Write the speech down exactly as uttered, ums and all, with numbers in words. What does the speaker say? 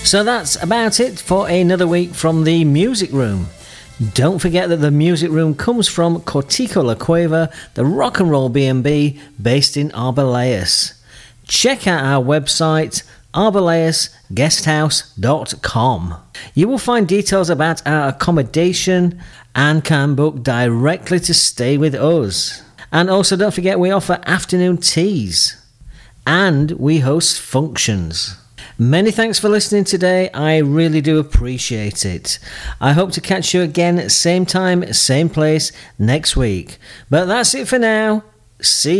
So that's about it for another week from the Music Room. Don't forget that the Music Room comes from Cortico La Cueva, the rock and roll B and B based in Arbeláez. Check out our website, arbeláez guesthouse dot com. You will find details about our accommodation and can book directly to stay with us. And also don't forget we offer afternoon teas and we host functions. Many thanks for listening today. I really do appreciate it. I hope to catch you again, same time, same place, next week. But that's it for now. See